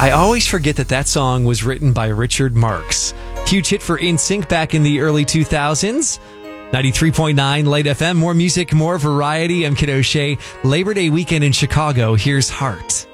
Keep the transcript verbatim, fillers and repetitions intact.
I always forget that that song was written by Richard Marx. Huge hit for N Sync back in the early two thousands. ninety-three point nine Light F M. More music, more variety. I'm Kid O'Shea. Labor Day weekend in Chicago. Here's Heart.